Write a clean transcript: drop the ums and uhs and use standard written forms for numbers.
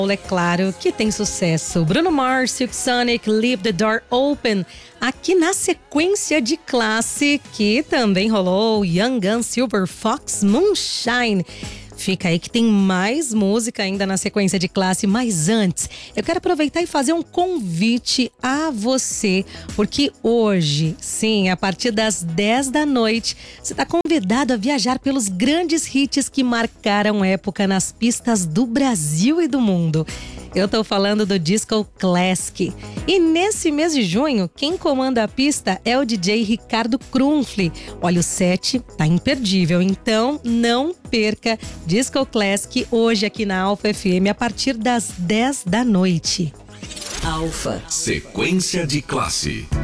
É claro que tem sucesso. Bruno Mars, Silk Sonic, Leave the Door Open. Aqui na sequência de classe, que também rolou Young Gun, Silver Fox, Moonshine. Fica aí que tem mais música ainda na sequência de classe, mas antes eu quero aproveitar e fazer um convite a você, porque hoje, sim, a partir das 10 da noite, você está convidado a viajar pelos grandes hits que marcaram época nas pistas do Brasil e do mundo. Eu tô falando do Disco Classic. E nesse mês de junho, quem comanda a pista é o DJ Ricardo Krumfli. Olha, o set tá imperdível, então não perca Disco Classic hoje aqui na Alfa FM a partir das 10 da noite. Alfa. Sequência de classe.